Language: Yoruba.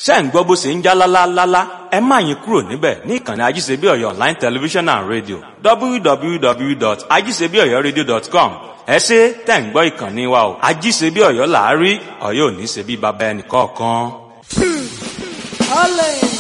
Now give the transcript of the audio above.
ṣé ń gbọ́ bó ṣe ń já lálálálá? Ẹ má yín kúrò níbẹ̀ ní ìkànnì Ajíṣebíọ̀yọ́ online television and radio www.ajíṣebíọ̀yọ́radio.com. Ẹ ṣé tẹ̀ ń gbọ́ ìkànnì wa o. Ajíṣebíọ̀yọ́ là á rí, Ọ̀yọ́ ò ní ṣe bí baba ẹnì kọ̀ọ̀kan. Olè.